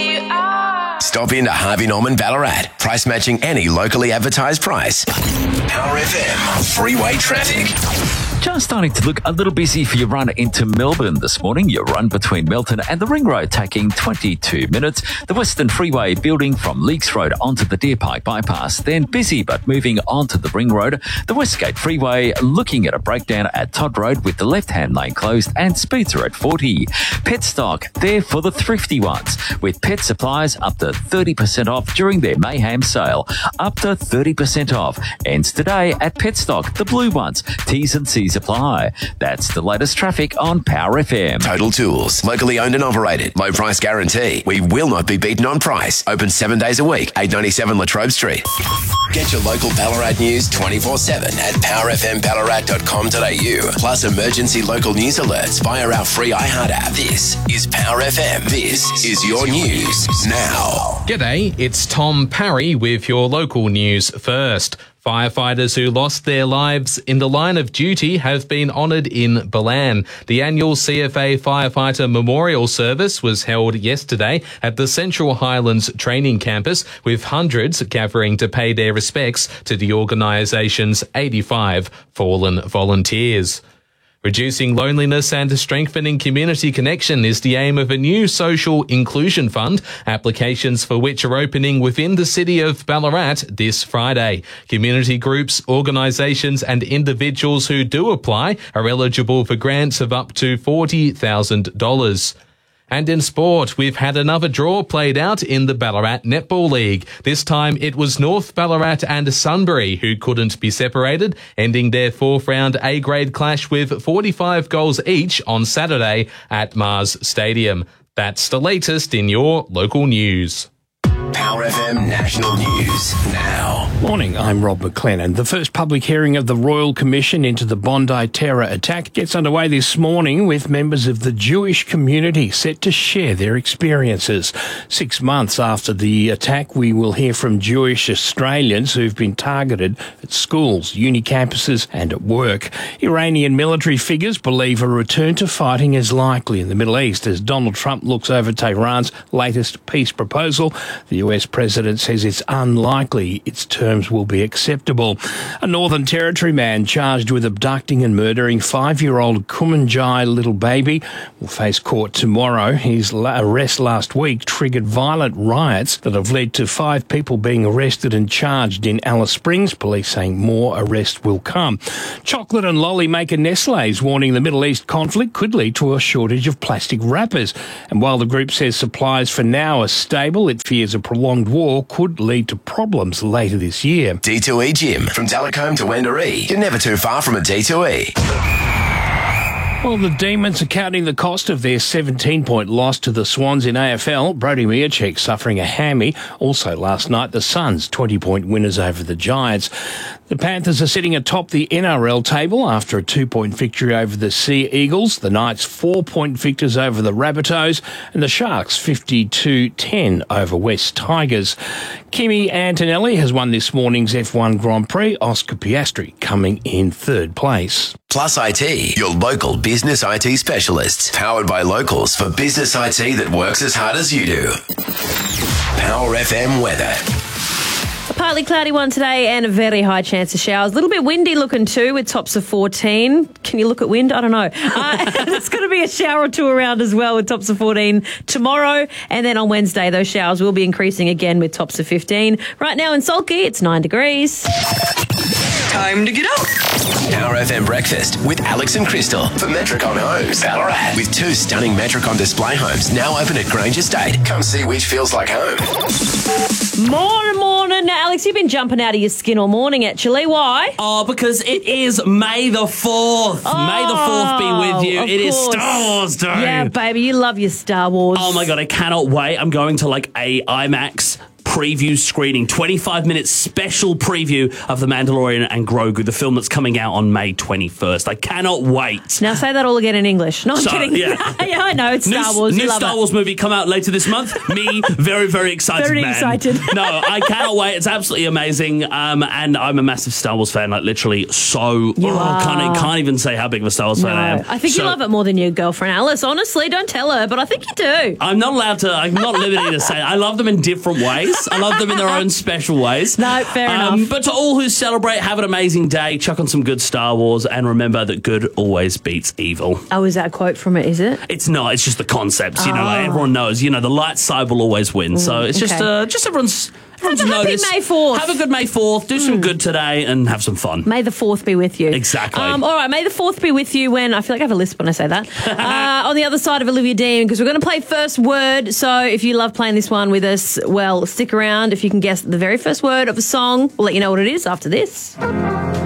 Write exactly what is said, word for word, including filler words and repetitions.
way you are. Stop into Harvey Norman Ballarat. Price matching any locally advertised price. Power F M. Freeway traffic. Just starting to look a little busy for your run into Melbourne this morning. Your run between Melton and the Ring Road taking twenty-two minutes. The Western Freeway building from Leakes Road onto the Deer Park bypass. Then busy but moving onto the Ring Road. The Westgate Freeway looking at a breakdown at Todd Road with the left-hand lane closed and speeds are at forty. Petstock, there for the thrifty ones. With pet supplies up to thirty percent off during their Mayhem sale. Up to thirty percent off. Ends today at Petstock, the blue ones. T's and C's apply. That's the latest traffic on Power F M. Total Tools. Locally owned and operated. Low price guarantee. We will not be beaten on price. Open seven days a week. eight ninety-seven Latrobe Street. Get your local Ballarat news twenty-four seven at power f m ballarat dot com dot a u. Plus emergency local news alerts via our free iHeart app. This is Power F M. This is your news now. G'day, it's Tom Parry with your local news first. Firefighters who lost their lives in the line of duty have been honoured in Balan. The annual C F A Firefighter Memorial Service was held yesterday at the Central Highlands Training Campus, with hundreds gathering to pay their respects to the organisation's eighty-five fallen volunteers. Reducing loneliness and strengthening community connection is the aim of a new social inclusion fund, applications for which are opening within the city of Ballarat this Friday. Community groups, organisations and individuals who do apply are eligible for grants of up to forty thousand dollars. And in sport, we've had another draw played out in the Ballarat Netball League. This time it was North Ballarat and Sunbury who couldn't be separated, ending their fourth round A-grade clash with forty-five goals each on Saturday at Mars Stadium. That's the latest in your local news. Power F M National News now. Morning, I'm Rob McLennan. The first public hearing of the Royal Commission into the Bondi terror attack gets underway this morning with members of the Jewish community set to share their experiences. Six months after the attack, we will hear from Jewish Australians who've been targeted at schools, uni campuses and at work. Iranian military figures believe a return to fighting is likely in the Middle East as Donald Trump looks over Tehran's latest peace proposal. The U S president says it's unlikely its terms will be acceptable. A Northern Territory man charged with abducting and murdering five-year-old Kumanjai little baby will face court tomorrow. His arrest last week triggered violent riots that have led to five people being arrested and charged in Alice Springs. Police saying more arrests will come. Chocolate and lolly maker Nestle is warning the Middle East conflict could lead to a shortage of plastic wrappers. And while the group says supplies for now are stable, it fears a prolonged war could lead to problems later this year. D two E Gym. From Talacombe to Wendouree. You're never too far from a D two E. Well, the Demons are counting the cost of their seventeen-point loss to the Swans in A F L. Brody Miacek suffering a hammy. Also last night, the Suns twenty-point winners over the Giants. The Panthers are sitting atop the N R L table after a two-point victory over the Sea Eagles. The Knights four-point victors over the Rabbitohs. And the Sharks fifty-two ten over West Tigers. Kimi Antonelli has won this morning's F one Grand Prix. Oscar Piastri coming in third place. Plus I T, your local business I T specialists. Powered by locals for business I T that works as hard as you do. Power F M weather. A partly cloudy one today and a very high chance of showers. A little bit windy looking too with tops of fourteen. Can you look at wind? I don't know. Uh, there's going to be a shower or two around as well with tops of fourteen tomorrow. And then on Wednesday, those showers will be increasing again with tops of fifteen. Right now in Sulky, it's nine degrees. Time to get up. Power F M Breakfast with Alex and Crystal for Metricon Homes, Ballarat. With two stunning Metricon display homes now open at Grange Estate. Come see which feels like home. Morning, morning. Now, Alex, you've been jumping out of your skin all morning, actually. Why? Oh, because it is May the fourth. Oh, May the fourth be with you. of It is course. Star Wars Day. Yeah, baby, you love your Star Wars. Oh, my God, I cannot wait. I'm going to, like, a IMAX preview screening, twenty-five minute special preview of The Mandalorian and Grogu, the film that's coming out on May twenty-first. I cannot wait. Now say that all again in English. No, I'm So, kidding. yeah. yeah, I know. It's Star New, Wars. new You love Star it. Wars movie come out later this month. Me, very, very excited, Very man. excited. No, I cannot wait. It's absolutely amazing. Um, and I'm a massive Star Wars fan, like literally so... You oh, are. Can't, can't even say how big of a Star Wars fan I am. No, I think So- you love it more than your girlfriend Alice. Honestly, don't tell her, but I think you do. I'm not allowed to, I'm not limited to say it. I love them in different ways. I love them in their own special ways. No, fair um, enough. But to all who celebrate, have an amazing day. Chuck on some good Star Wars and remember that good always beats evil. Oh, is that a quote from it, is it? It's not, it's just the concepts, you know, like Oh. everyone knows, you know, the light side will always win. So it's just, okay. uh, just everyone's, everyone's Have a happy noticed. May fourth. Have a good May fourth. Do some good today and have some fun. May the fourth be with you. Exactly. Um, all right, may the fourth be with you when, I feel like I have a lisp when I say that, uh, on the other side of Olivia Dean, because we're going to play First Word. So if you love playing this one with us, well, stick around. If you can guess the very first word of a song, we'll let you know what it is after this.